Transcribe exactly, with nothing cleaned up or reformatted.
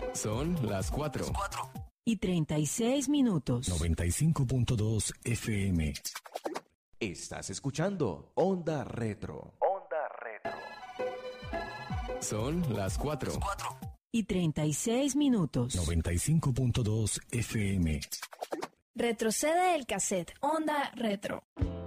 Son las cuatro. Y treinta y seis minutos. noventa y cinco punto dos F M. Estás escuchando Onda Retro. Onda Retro. Son las cuatro. Y treinta y seis minutos. noventa y cinco punto dos F M. Retrocede el cassette. Onda Retro.